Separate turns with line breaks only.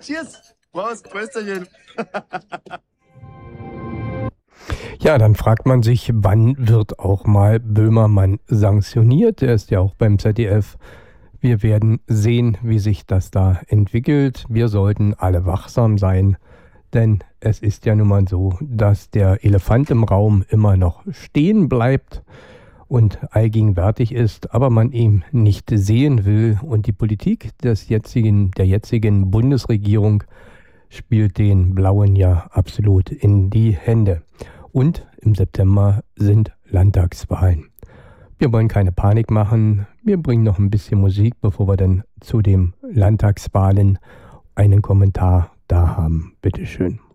Cheers. Prost, Prösterchen.
Ja, dann fragt man sich, wann wird auch mal Böhmermann sanktioniert? Er ist ja auch beim ZDF. Wir werden sehen, wie sich das da entwickelt. Wir sollten alle wachsam sein, denn es ist ja nun mal so, dass der Elefant im Raum immer noch stehen bleibt und allgegenwärtig ist, aber man ihn nicht sehen will. Und die Politik der jetzigen Bundesregierung spielt den Blauen ja absolut in die Hände. Und im September sind Landtagswahlen. Wir wollen keine Panik machen. Wir bringen noch ein bisschen Musik, bevor wir dann zu den Landtagswahlen einen Kommentar da haben. Bitteschön.